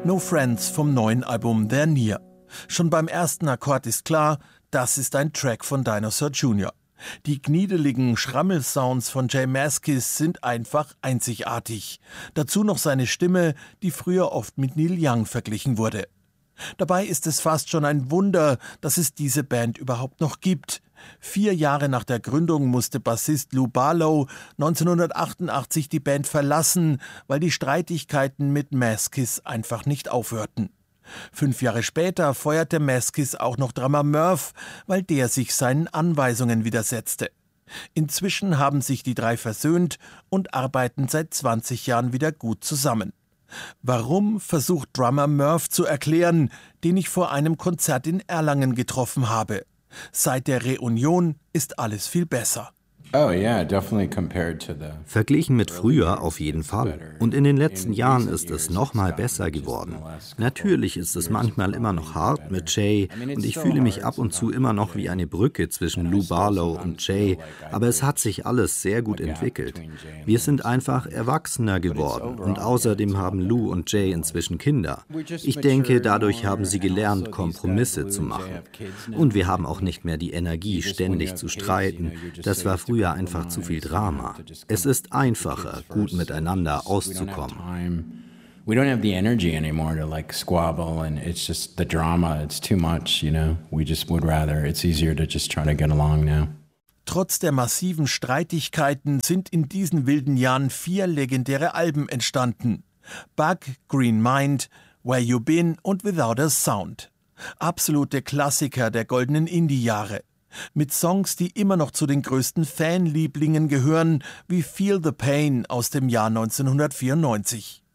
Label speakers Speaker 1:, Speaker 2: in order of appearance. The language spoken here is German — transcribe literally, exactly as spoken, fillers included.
Speaker 1: No Friends vom neuen Album They're Near. Schon beim ersten Akkord ist klar, das ist ein Track von Dinosaur Junior Die gniedeligen Schrammelsounds von J Mascis sind einfach einzigartig. Dazu noch seine Stimme, die früher oft mit Neil Young verglichen wurde. Dabei ist es fast schon ein Wunder, dass es diese Band überhaupt noch gibt. Vier Jahre nach der Gründung musste Bassist Lou Barlow neunzehnhundertachtundachtzig die Band verlassen, weil die Streitigkeiten mit Mascis einfach nicht aufhörten. Fünf Jahre später feuerte Mascis auch noch Drummer Murph, weil der sich seinen Anweisungen widersetzte. Inzwischen haben sich die drei versöhnt und arbeiten seit zwanzig Jahren wieder gut zusammen. Warum, versucht Drummer Murph zu erklären, den ich vor einem Konzert in Erlangen getroffen habe. Seit der Reunion ist alles viel besser.
Speaker 2: Oh yeah, definitely compared to the
Speaker 3: Verglichen mit früher auf jeden Fall. Und in den letzten Jahren ist es noch mal besser geworden. Natürlich ist es manchmal immer noch hart mit Jay und ich fühle mich ab und zu immer noch wie eine Brücke zwischen Lou Barlow und Jay, aber es hat sich alles sehr gut entwickelt. Wir sind einfach erwachsener geworden und außerdem haben Lou und Jay inzwischen Kinder. Ich denke, dadurch haben sie gelernt, Kompromisse zu machen. Und wir haben auch nicht mehr die Energie, ständig zu streiten. Das war früher einfach zu viel Drama. Es ist einfacher, gut miteinander auszukommen.
Speaker 2: We don't have the energy anymore to like squabble and it's just the drama, it's too much, you know. We just would rather, it's easier to just try to get along now.
Speaker 1: Trotz der massiven Streitigkeiten sind in diesen wilden Jahren vier legendäre Alben entstanden. Bug, Green Mind, Where You Been und Without a Sound. Absolute Klassiker der goldenen Indie-Jahre. Mit Songs, die immer noch zu den größten Fanlieblingen gehören, wie Feel the Pain aus dem Jahr neunzehnhundertvierundneunzig.